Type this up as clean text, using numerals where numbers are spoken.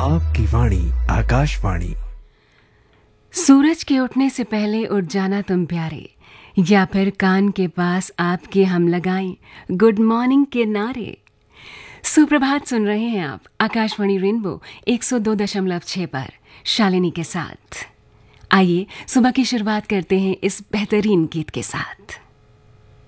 आपकी वाणी आकाशवाणी। सूरज के उठने से पहले उठ जाना तुम प्यारे, या फिर कान के पास आपके हम लगाएं गुड मॉर्निंग के नारे। सुप्रभात सुन रहे हैं आप आकाशवाणी रेनबो 102.6 पर शालिनी के साथ। आइए सुबह की शुरुआत करते हैं इस बेहतरीन गीत के साथ।